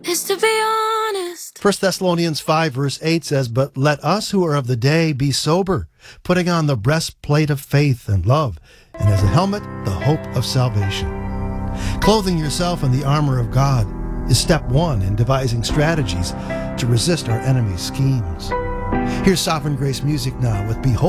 is to be honest. 1 Thessalonians 5 verse 8 says, "But let us who are of the day be sober, putting on the breastplate of faith and love, and as a helmet, the hope of salvation." Clothing yourself in the armor of God is step one in devising strategies to resist our enemy's schemes. Here's Sovereign Grace music now with Behold